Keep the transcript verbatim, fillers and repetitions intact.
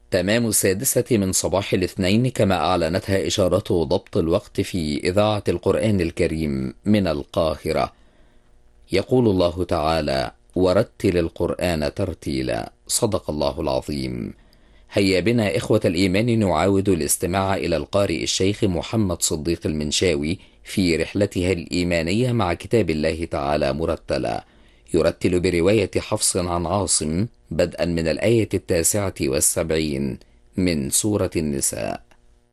تمام السادسة من صباح الاثنين، كما أعلنتها إشارة ضبط الوقت في إذاعة القرآن الكريم من القاهرة. يقول الله تعالى: ورتل القرآن ترتيلا. صدق الله العظيم. هيا بنا إخوة الإيمان نعاود الاستماع إلى القارئ الشيخ محمد صديق المنشاوي في رحلتها الإيمانية مع كتاب الله تعالى مرتلا. يرتل برواية حفص عن عاصم بدءا من الآية التاسعة والسبعين من سورة النساء.